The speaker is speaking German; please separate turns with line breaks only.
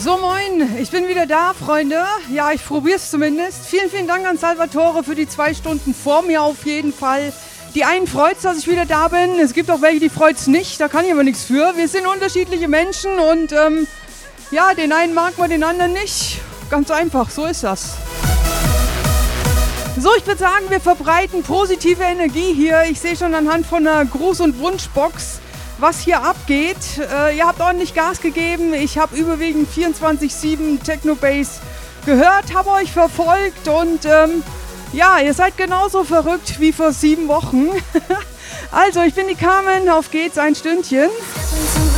So, moin, ich bin wieder da, Freunde. Ja, ich probiere es zumindest. Vielen, vielen Dank an Salvatore für die 2 Stunden vor mir auf jeden Fall. Die einen freut es, dass ich wieder da bin. Es gibt auch welche, die freut es nicht. Da kann ich aber nichts für. Wir sind unterschiedliche Menschen und ja, den einen mag man, den anderen nicht. Ganz einfach, so ist das. So, ich würde sagen, wir verbreiten positive Energie hier. Ich sehe schon anhand von einer Gruß- und Wunschbox, was hier abgeht. Ihr habt ordentlich Gas gegeben. Ich habe überwiegend 24/7 Techno-Bass gehört, habe euch verfolgt und ja, ihr seid genauso verrückt wie vor 7 Wochen. Also, ich bin die Carmen, auf geht's, ein Stündchen.